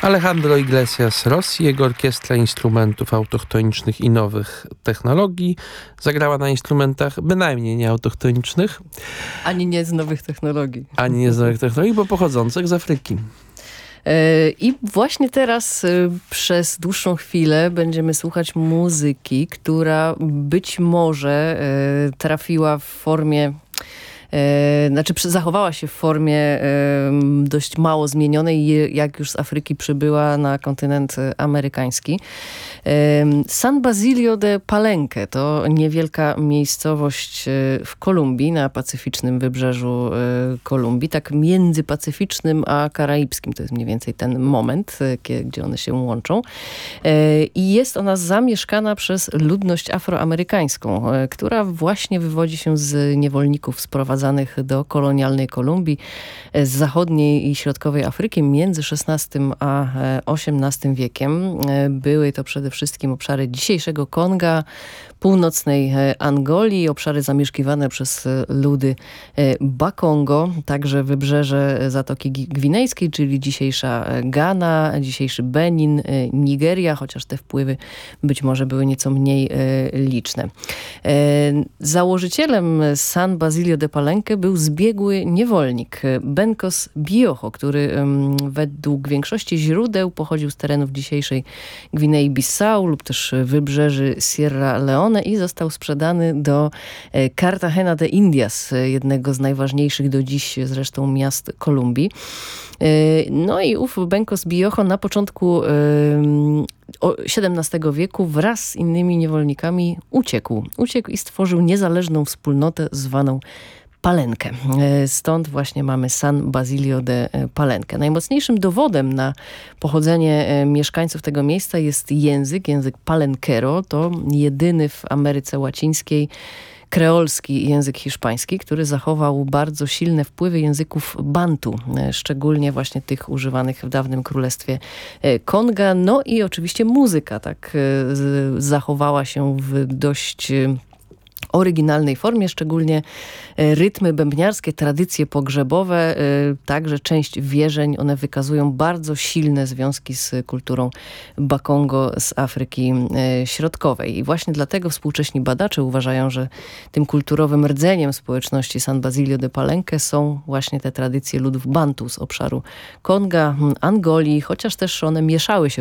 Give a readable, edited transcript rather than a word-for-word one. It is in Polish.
Alejandro Iglesias z Rosji, jego orkiestra instrumentów autochtonicznych i nowych technologii zagrała na instrumentach bynajmniej nieautochtonicznych. Ani nie z nowych technologii. Ani nie z nowych technologii, bo pochodzących z Afryki. I właśnie teraz przez dłuższą chwilę będziemy słuchać muzyki, która być może trafiła w formie, zachowała się w formie dość mało zmienionej, jak już z Afryki przybyła na kontynent amerykański. San Basilio de Palenque to niewielka miejscowość w Kolumbii, na pacyficznym wybrzeżu Kolumbii, tak między pacyficznym a karaibskim. To jest mniej więcej ten moment, gdzie one się łączą. I jest ona zamieszkana przez ludność afroamerykańską, która właśnie wywodzi się z niewolników sprowadzanych do kolonialnej Kolumbii z zachodniej i środkowej Afryki między XVI a XVIII wiekiem. Były to przede wszystkim obszary dzisiejszego Konga, północnej Angolii, obszary zamieszkiwane przez ludy Bakongo, także wybrzeże Zatoki Gwinejskiej, czyli dzisiejsza Gana, dzisiejszy Benin, Nigeria, chociaż te wpływy być może były nieco mniej liczne. Założycielem San Basilio de Palenque był zbiegły niewolnik Benkos Biocho, który według większości źródeł pochodził z terenów dzisiejszej Gwinei-Bissau lub też wybrzeży Sierra Leone i został sprzedany do Cartagena de Indias, jednego z najważniejszych do dziś zresztą miast Kolumbii. No i ów Benkos Biocho na początku XVII wieku wraz z innymi niewolnikami uciekł i stworzył niezależną wspólnotę zwaną Palenkę. Stąd właśnie mamy San Basilio de Palenque. Najmocniejszym dowodem na pochodzenie mieszkańców tego miejsca jest język palenquero. To jedyny w Ameryce Łacińskiej kreolski język hiszpański, który zachował bardzo silne wpływy języków bantu, szczególnie właśnie tych używanych w dawnym królestwie Konga. No i oczywiście muzyka tak zachowała się w dość oryginalnej formie, szczególnie rytmy bębniarskie, tradycje pogrzebowe, także część wierzeń, one wykazują bardzo silne związki z kulturą Bakongo z Afryki Środkowej. I właśnie dlatego współcześni badacze uważają, że tym kulturowym rdzeniem społeczności San Basilio de Palenque są właśnie te tradycje ludów bantu z obszaru Konga, Angolii, chociaż też one mieszały się